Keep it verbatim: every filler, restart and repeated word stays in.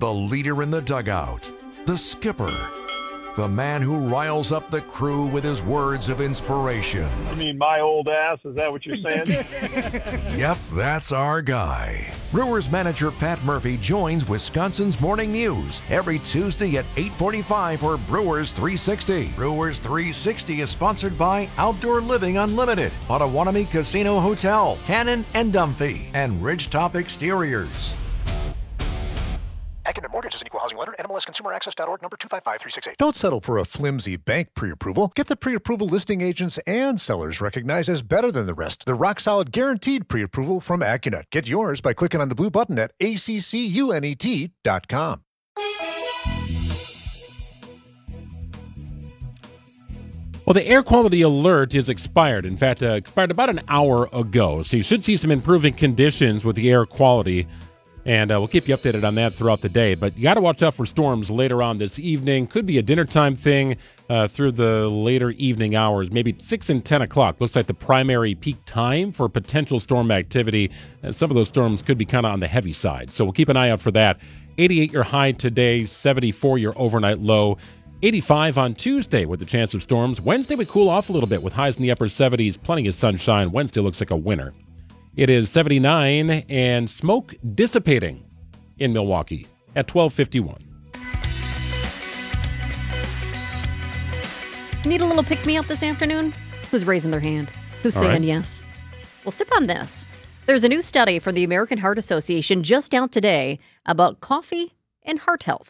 the leader in the dugout, the skipper, the man who riles up the crew with his words of inspiration. I mean, my old ass, is that what you're saying? Yep, that's our guy. Brewers manager Pat Murphy joins Wisconsin's Morning News every Tuesday at eight forty-five for Brewers three sixty. Brewers three sixty is sponsored by Outdoor Living Unlimited, Potawatomi Casino Hotel, Cannon and Dumphy, and Ridgetop Exteriors. Acumen Mortgage is an equal housing lender. N M L S Consumer Access dot org, number two five five three six eight. Don't settle for a flimsy bank pre-approval. Get the pre-approval listing agents and sellers recognized as better than the rest. The rock-solid guaranteed pre-approval from Accunet. Get yours by clicking on the blue button at A C C U N E T dot com. Well, the air quality alert is expired. In fact, uh, expired about an hour ago. So you should see some improving conditions with the air quality. And uh, we'll keep you updated on that throughout the day. But you got to watch out for storms later on this evening. Could be a dinner time thing uh, through the later evening hours, maybe six and ten o'clock. Looks like the primary peak time for potential storm activity. And some of those storms could be kind of on the heavy side. So we'll keep an eye out for that. eighty-eight your high today, seventy-four your overnight low. eighty-five on Tuesday with the chance of storms. Wednesday would cool off a little bit with highs in the upper seventies. Plenty of sunshine. Wednesday looks like a winner. It is seventy-nine and smoke dissipating in Milwaukee at twelve fifty-one. Need a little pick-me-up this afternoon? Who's raising their hand? Who's All saying right. yes? Well, sip on this. There's a new study from the American Heart Association just out today about coffee and heart health.